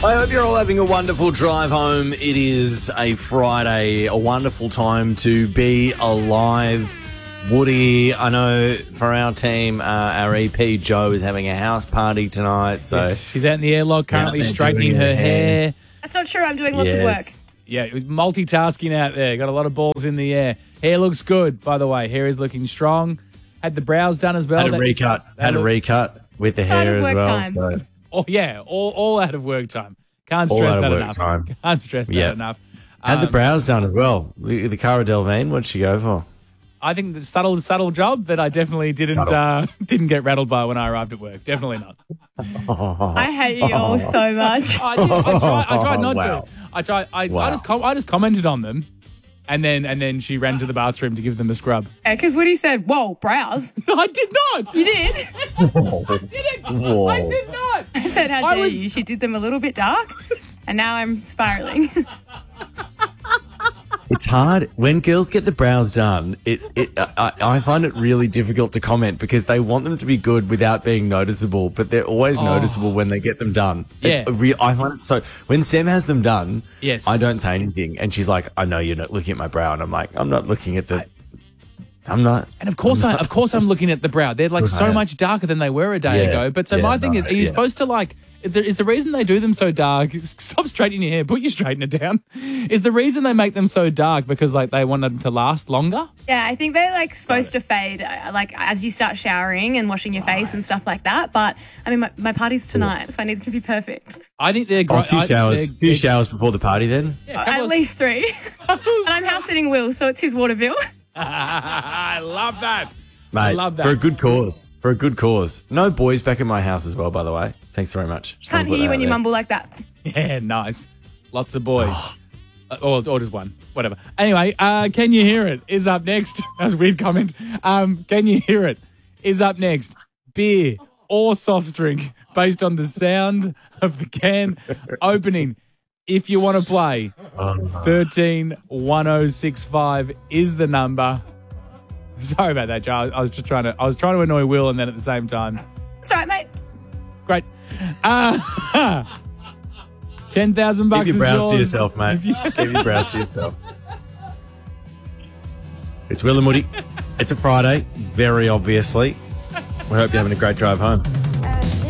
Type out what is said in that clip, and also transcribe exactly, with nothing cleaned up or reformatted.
I hope you're all having a wonderful drive home. It is a Friday, a wonderful time to be alive. Woody, I know for our team, uh, our E P Joe is having a house party tonight. So yes, she's out in the airlock currently Yeah, straightening her hair. hair. That's not true. I'm doing lots of work. yes. Yeah, it was multitasking out there. Got a lot of balls in the air. Hair looks good, by the way. Hair is looking strong. Had the brows done as well. Had a That- recut. that Had a look- recut with the Out of hair as work well. time. So Oh, yeah, all, all out of work time. Can't All stress out of that work enough. time. Can't stress that Yeah. enough. had the Um, brows done as well. The, the Cara Delevingne, what'd she go for? I think the subtle, subtle job that I definitely didn't Subtle. uh, didn't get rattled by when I arrived at work. Definitely not. I hate you all so much. I, did, I tried. I tried not Wow. to. I tried. I, Wow. I just com- I just commented on them, and then and then she ran to the bathroom to give them a scrub. Because Woody said, whoa, brows. No, I did not. You did. Whoa. I did not. I said, how I dare was- you? She did them a little bit dark, and now I'm spiraling. It's hard when girls get the brows done. It, it, I, I find it really difficult to comment because they want them to be good without being noticeable, but they're always noticeable when they get them done. It's Yeah. a re- I find it so. When Sam has them done, Yes. I don't say anything, and she's like, "I know you're not looking at my brow," and I'm like, "I'm not looking at the. I'm not." And of course, I of course I'm looking at the brow. They're like so Right. much darker than they were a day Yeah. ago. But so Yeah, my thing no, is, are you yeah. supposed to like? Is the, is the reason they do them so dark? Stop straightening your hair. Put your straightener down. Is the reason they make them so dark because like they want them to last longer? Yeah, I think they're like supposed to fade uh, like as you start showering and washing your face and stuff like that. But I mean, my, my party's tonight, so it needs to be perfect. I think they're Oh, great. a few showers, few showers before the party. Then Yeah, At couple of- least three. And I'm house sitting Will, so it's his water bill. I love that. mate, I love that. for a good cause. For a good cause. No boys back in my house as well, by the way. Thanks very much. Just Can't wanna put hear you that when out you there. mumble like that. Yeah, nice. Lots of boys. Uh, or, or just one. Whatever. Anyway, uh, Can You Hear It is up next. That was a weird comment. Um, Can You Hear It is up next. Beer or soft drink based on the sound of the can opening. If you want to play, thirteen one oh six five is the number. Sorry about that, Joe. I was- I was just trying to I was trying to annoy Will and then at the same time. That's all right, mate. Great. Uh, ten thousand bucks Keep your is brows to yours. yourself, mate. If you- Keep your brows to yourself. It's Will and Woody. It's a Friday, very obviously. We hope you're having a great drive home.